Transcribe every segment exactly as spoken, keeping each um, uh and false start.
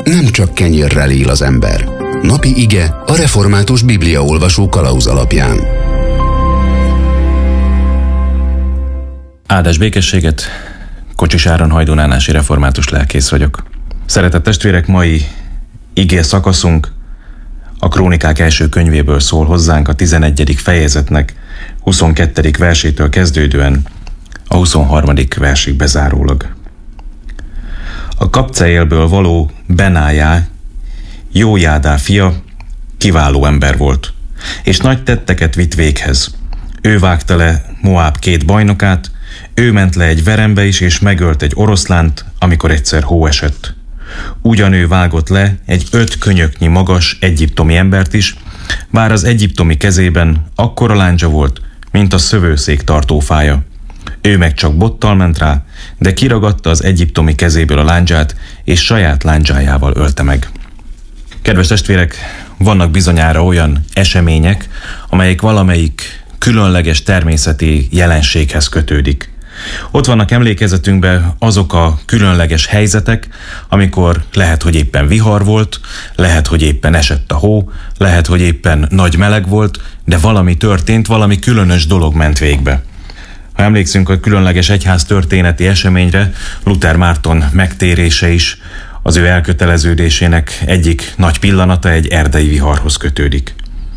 nem csak kenyérrel él az ember. Napi ige a református bibliaolvasó kalauz alapján. Áldás békességet, Kocsis Áron hajdúnánási református lelkész vagyok. Szeretett testvérek, mai igé szakaszunk a Krónikák első könyvéből szól hozzánk, a tizenegyedik fejezetnek huszonkettedik versétől kezdődően a huszonharmadik versig bezárólag. A Kapceélből való Benájá, Jójádá fia, kiváló ember volt, és nagy tetteket vitt véghez. Ő vágta le Moáb két bajnokát, ő ment le egy verembe is, és megölt egy oroszlánt, amikor egyszer hó esett. Ugyanő vágott le egy öt könyöknyi magas egyiptomi embert is, bár az egyiptomi kezében akkora láncsa volt, mint a szövőszék tartófája. Ő meg csak bottal ment rá, de kiragadta az egyiptomi kezéből a lándzsát, és saját lándzsájával ölte meg. Kedves testvérek, vannak bizonyára olyan események, amelyek valamelyik különleges természeti jelenséghez kötődik. Ott vannak emlékezetünkben azok a különleges helyzetek, amikor lehet, hogy éppen vihar volt, lehet, hogy éppen esett a hó, lehet, hogy éppen nagy meleg volt, de valami történt, valami különös dolog ment végbe. Ha emlékszünk a különleges egyház történeti eseményre, Luther Márton megtérése is az ő elköteleződésének egyik nagy pillanata egy erdei viharhoz kötődik.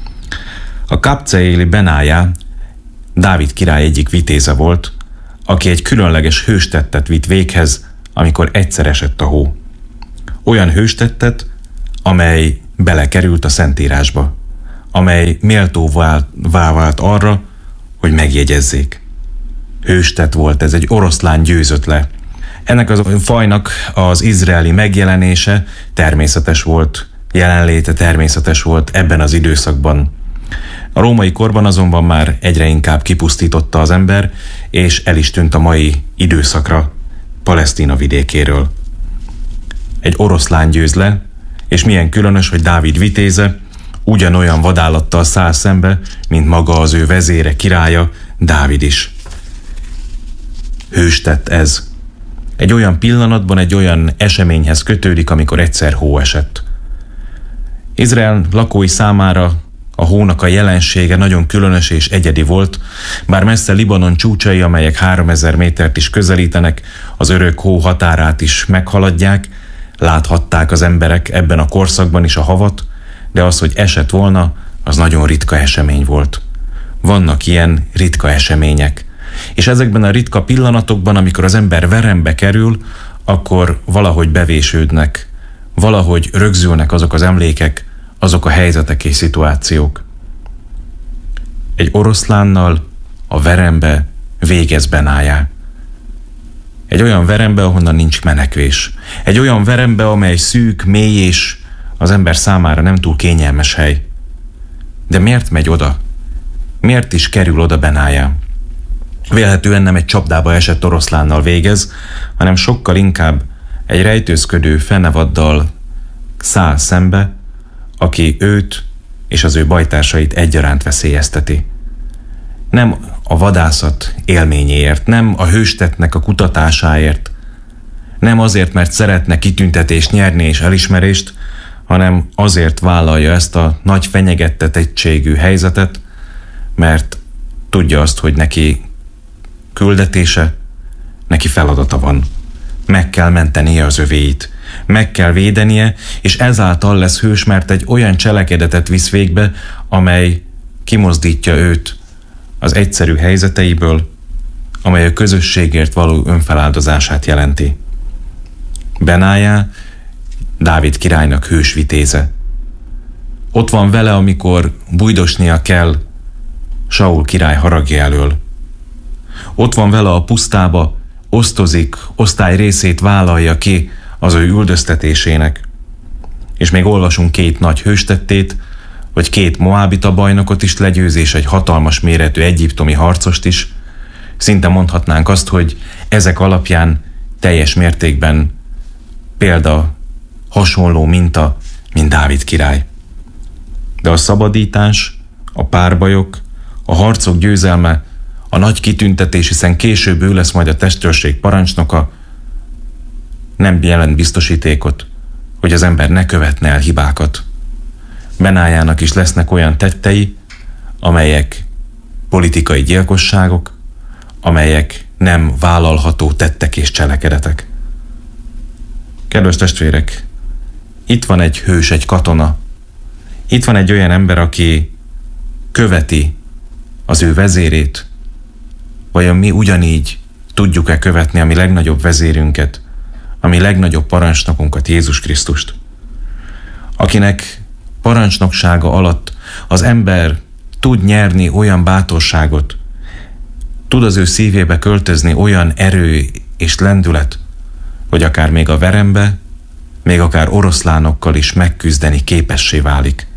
A kapceéli Benájá Dávid király egyik vitéze volt, aki egy különleges hőstettet vitt véghez, amikor egyszer esett a hó. Olyan hőstettet, amely belekerült a Szentírásba, amely méltóvá vált arra, hogy megjegyezzék. Hőstett volt ez, egy oroszlán győzött le. Ennek a fajnak az izraeli megjelenése természetes volt, jelenléte természetes volt ebben az időszakban. A római korban azonban már egyre inkább kipusztította az ember, és el is tűnt a mai időszakra Palesztina vidékéről. Egy oroszlán győz le, és milyen különös, hogy Dávid vitéze ugyanolyan vadállattal száll szembe, mint maga az ő vezére, királya, Dávid is. Hőstett ez. Egy olyan pillanatban, egy olyan eseményhez kötődik, amikor egyszer hó esett. Izrael lakói számára a hónak a jelensége nagyon különös és egyedi volt, bár messze Libanon csúcsai, amelyek háromezer métert is közelítenek, az örök hó határát is meghaladják, láthatták az emberek ebben a korszakban is a havat, de az, hogy esett volna, az nagyon ritka esemény volt. Vannak ilyen ritka események. És ezekben a ritka pillanatokban, amikor az ember verembe kerül, akkor valahogy bevésődnek, valahogy rögzülnek azok az emlékek, azok a helyzetek és szituációk. Egy oroszlánnal a verembe végez Benájá. Egy olyan verembe, ahonnan nincs menekvés. Egy olyan verembe, amely szűk, mély és az ember számára nem túl kényelmes hely. De miért megy oda? Miért is kerül oda Benájá? Vélhetően nem egy csapdába esett oroszlánnal végez, hanem sokkal inkább egy rejtőzködő fenevaddal száll szembe, aki őt és az ő bajtársait egyaránt veszélyezteti. Nem a vadászat élményéért, nem a hőstetnek a kutatásáért, nem azért, mert szeretne kitüntetést nyerni és elismerést, hanem azért vállalja ezt a nagy fenyegettetettségű helyzetet, mert tudja azt, hogy neki küldetése, neki feladata van. Meg kell mentenie az övéit, meg kell védenie, és ezáltal lesz hős, mert egy olyan cselekedetet visz végbe, amely kimozdítja őt az egyszerű helyzeteiből, amely a közösségért való önfeláldozását jelenti. Benájá Dávid királynak hős vitéze. Ott van vele, amikor bújdosnia kell Saul király haragja elől. Ott van vele a pusztába, osztozik, osztály részét vállalja ki az ő üldöztetésének. És még olvasunk két nagy hőstettét, vagy két moábita bajnokot is legyőz, és egy hatalmas méretű egyiptomi harcost is. Szinte mondhatnánk azt, hogy ezek alapján teljes mértékben példa, hasonló minta, mint Dávid király. De a szabadítás, a párbajok, a harcok győzelme, a nagy kitüntetés, hiszen később ő lesz majd a testőrség parancsnoka, nem jelent biztosítékot, hogy az ember ne követne el hibákat. Benájának is lesznek olyan tettei, amelyek politikai gyilkosságok, amelyek nem vállalható tettek és cselekedetek. Kedves testvérek, itt van egy hős, egy katona. Itt van egy olyan ember, aki követi az ő vezérét. Vajon mi ugyanígy tudjuk-e követni a mi legnagyobb vezérünket, a mi legnagyobb parancsnokunkat, Jézus Krisztust, akinek parancsnoksága alatt az ember tud nyerni olyan bátorságot, tud az ő szívébe költözni olyan erő és lendület, hogy akár még a verembe, még akár oroszlánokkal is megküzdeni képessé válik.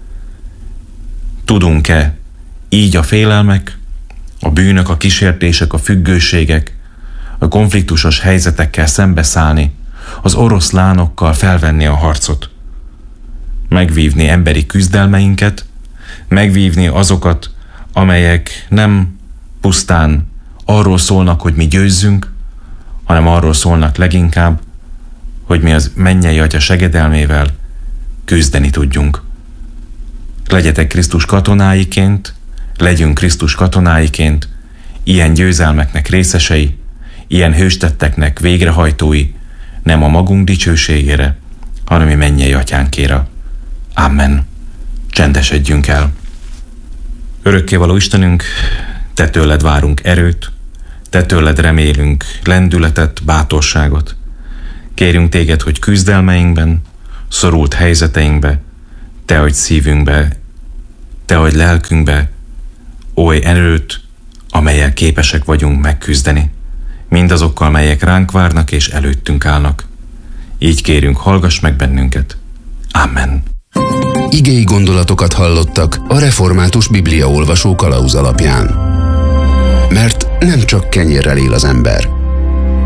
Tudunk-e így a félelmek, a bűnök, a kísértések, a függőségek, a konfliktusos helyzetekkel szembeszállni, az oroszlánokkal felvenni a harcot, megvívni emberi küzdelmeinket, megvívni azokat, amelyek nem pusztán arról szólnak, hogy mi győzzünk, hanem arról szólnak leginkább, hogy mi az mennyei Atya segedelmével küzdeni tudjunk. Legyetek Krisztus katonáiként, legyünk Krisztus katonáiként, ilyen győzelmeknek részesei, ilyen hőstetteknek végrehajtói, nem a magunk dicsőségére, hanem a mennyei Atyánkére. Amen. Csendesedjünk el. Örökkévaló Istenünk, Te tőled várunk erőt, Te tőled remélünk lendületet, bátorságot. Kérünk Téged, hogy küzdelmeinkben, szorult helyzeteinkbe, Te adj szívünkbe, Te adj lelkünkbe oly erőt, amellyel képesek vagyunk megküzdeni, mindazokkal, melyek ránk várnak és előttünk állnak. Így kérünk, hallgass meg bennünket. Amen. Igei gondolatokat hallottak a Református Bibliaolvasó kalauz alapján. Mert nem csak kenyérrel él az ember,